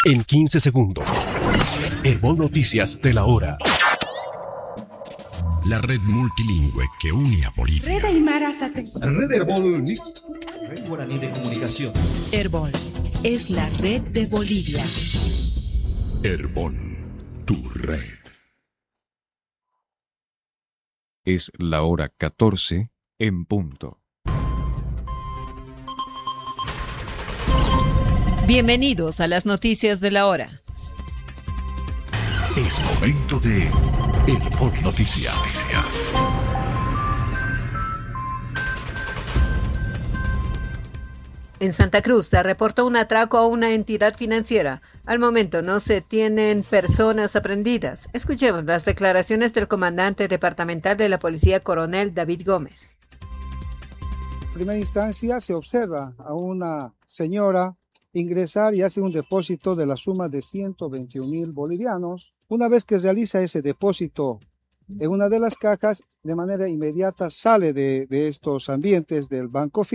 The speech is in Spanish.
en 15 segundos. Herbol Noticias de la hora. La red multilingüe que une a Bolivia. Red Aymara Satélite. Red Herbol. Red Guaraní de Comunicación. Herbol es la red de Bolivia. Herbol, tu red. Es la hora 14 en punto. Bienvenidos a las noticias de la hora. Es momento de Herbol Noticias. En Santa Cruz se reportó un atraco a una entidad financiera. Al momento no se tienen personas aprendidas. Escuchemos las declaraciones del comandante departamental de la policía, coronel David Gómez. En primera instancia se observa a una señora ingresar y hace un depósito de la suma de 121,000 bolivianos. Una vez que realiza ese depósito en una de las cajas, de manera inmediata sale de estos ambientes del Banco